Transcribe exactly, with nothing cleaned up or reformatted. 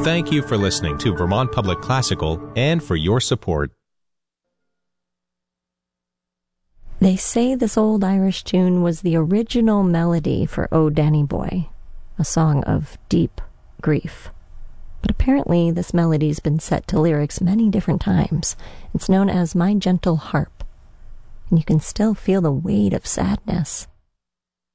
Thank you for listening to Vermont Public Classical and for your support. They say this old Irish tune was the original melody for O Danny Boy, a song of deep grief. But apparently this melody's been set to lyrics many different times. It's known as My Gentle Harp, and you can still feel the weight of sadness